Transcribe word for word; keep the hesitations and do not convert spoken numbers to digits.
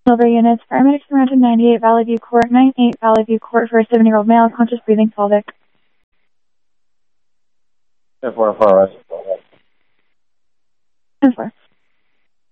Silver units, paramedics from ninety-eight Valley View Court, ninety-eight Valley View Court for a seven-year-old male, conscious breathing, pelvic. ten four, far west.